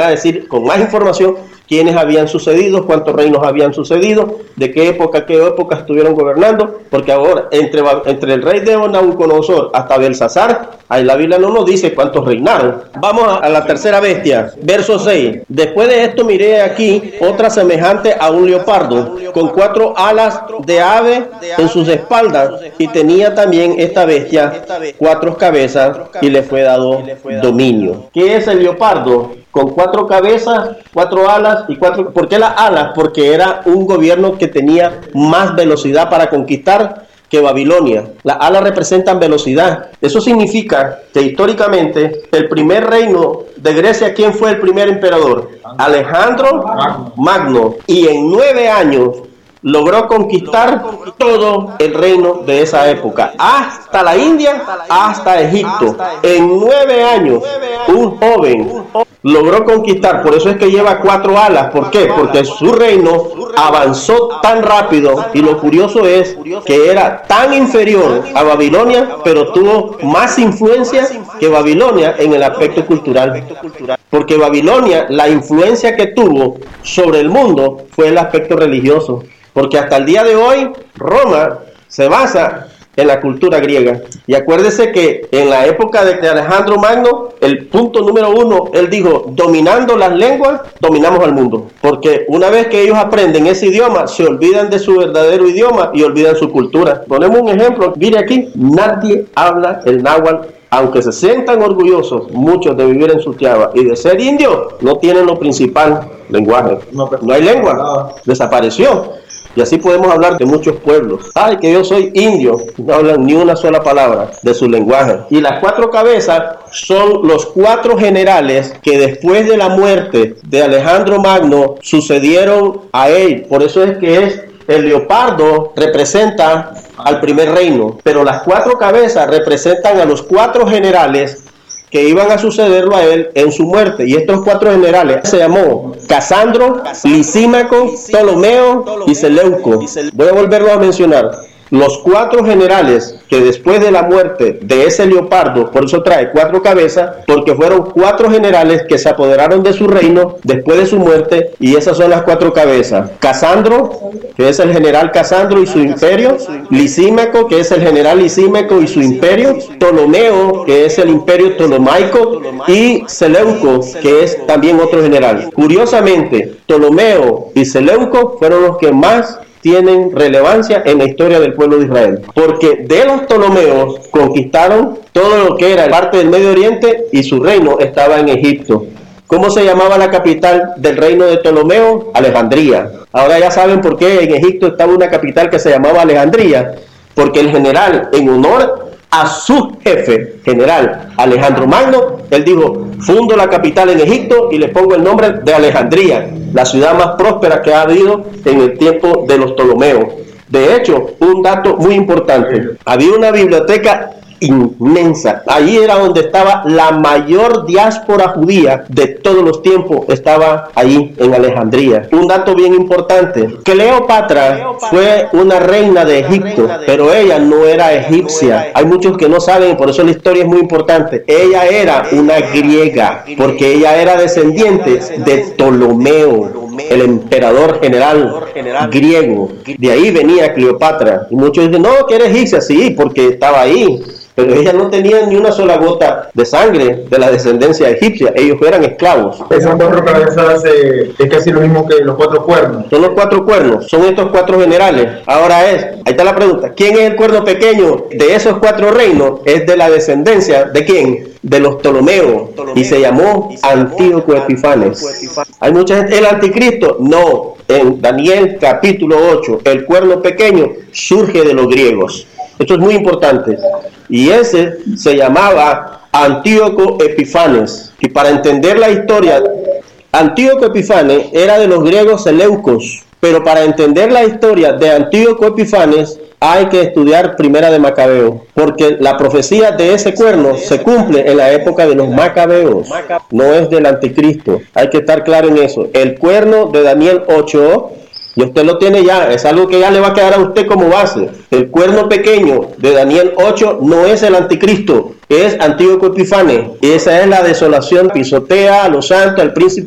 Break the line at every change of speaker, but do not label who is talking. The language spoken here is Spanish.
a decir con más información quiénes habían sucedido, cuántos reinos habían sucedido, de qué época estuvieron gobernando, porque ahora entre el rey de Nabucodonosor hasta Belsasar, ahí la Biblia no nos dice cuántos reinaron. Vamos a la tercera bestia, verso 6. Después de esto miré aquí otra semejante a un leopardo, con 4 alas de ave en sus espaldas, y tenía también esta bestia 4 cabezas, y le fue dado dominio. ¿Qué es el leopardo? Con 4 cabezas, 4 alas y 4... ¿Por qué las alas? Porque era un gobierno que tenía más velocidad para conquistar que Babilonia. Las alas representan velocidad. Eso significa que históricamente el primer reino de Grecia, ¿quién fue el primer emperador? Alejandro Magno. Y en 9 años logró conquistar todo el reino de esa época, hasta la India, hasta Egipto. En 9 años, un joven logró conquistar. Por eso es que lleva 4 alas. ¿Por qué? Porque su reino avanzó tan rápido, y lo curioso es que era tan inferior a Babilonia, pero tuvo más influencia que Babilonia en el aspecto cultural. Porque Babilonia, la influencia que tuvo sobre el mundo fue el aspecto religioso. Porque hasta el día de hoy, Roma se basa en la cultura griega. Y acuérdese que en la época de Alejandro Magno, el punto número 1, él dijo, dominando las lenguas, dominamos al mundo. Porque una vez que ellos aprenden ese idioma, se olvidan de su verdadero idioma y olvidan su cultura. Ponemos un ejemplo, mire aquí, nadie habla el náhuatl. Aunque se sientan orgullosos muchos de vivir en Sutiaba y de ser indios, no tienen lo principal, lenguaje. No hay lengua, desapareció. Y así podemos hablar de muchos pueblos. Ay, que yo soy indio. No hablan ni una sola palabra de su lenguaje. Y las 4 cabezas son los 4 generales que después de la muerte de Alejandro Magno sucedieron a él. Por eso es que es el leopardo representa al primer reino. Pero las 4 cabezas representan a los 4 generales que iban a sucederlo a él en su muerte. Y estos 4 generales se llamó Casandro, Lisímaco, Ptolomeo y Seleuco. Voy a volverlo a mencionar. Los 4 generales que después de la muerte de ese leopardo, por eso trae 4 cabezas, porque fueron 4 generales que se apoderaron de su reino después de su muerte, y esas son las 4 cabezas. Casandro, que es el general Casandro y su imperio; Lisímaco, que es el general Lisímaco y su imperio; Ptolomeo, que es el imperio ptolomaico; y Seleuco, que es también otro general. Curiosamente, Ptolomeo y Seleuco fueron los que más tienen relevancia en la historia del pueblo de Israel, porque de los Ptolomeos conquistaron todo lo que era parte del Medio Oriente, y su reino estaba en Egipto. ¿Cómo se llamaba la capital del reino de Ptolomeo? Alejandría. Ahora ya saben por qué en Egipto estaba una capital que se llamaba Alejandría, porque el general, en honor a su jefe general Alejandro Magno, él dijo, fundo la capital en Egipto y le pongo el nombre de Alejandría, la ciudad más próspera que ha habido en el tiempo de los Ptolomeos. De hecho, un dato muy importante, había una biblioteca inmensa. Allí era donde estaba la mayor diáspora judía de todos los tiempos, estaba allí en Alejandría. Un dato bien importante, Cleopatra fue una reina de Egipto, pero ella no era egipcia. Hay muchos que no saben, por eso la historia es muy importante. Ella era una griega, porque ella era descendiente de Ptolomeo, el emperador general griego. De ahí venía Cleopatra. Y muchos dicen, no, que era egipcia. Sí, porque estaba ahí. Pero ella no tenía ni una sola gota de sangre de la descendencia egipcia. Ellos eran esclavos.
Esas 4 cabezas es casi lo mismo que los 4 cuernos.
Son los 4 cuernos, son estos 4 generales. Ahora ahí está la pregunta, ¿quién es el cuerno pequeño de esos 4 reinos? Es de la descendencia, ¿de quién? De los Ptolomeos, y se llamó Antíoco Epifanes. Hay mucha gente, ¿el anticristo? No, en Daniel capítulo 8, el cuerno pequeño surge de los griegos. Esto es muy importante. Y ese se llamaba Antíoco Epifanes. Y para entender la historia, Antíoco Epifanes era de los griegos Seleucos. Pero para entender la historia de Antíoco Epifanes hay que estudiar Primera de Macabeo, porque la profecía de ese cuerno se cumple en la época de los Macabeos, no es del anticristo. Hay que estar claro en eso. El cuerno de Daniel 8, y usted lo tiene ya, es algo que ya le va a quedar a usted como base. El cuerno pequeño de Daniel 8 no es el anticristo, es Antíoco Epifanes. Esa es la desolación, pisotea a los santos, al príncipe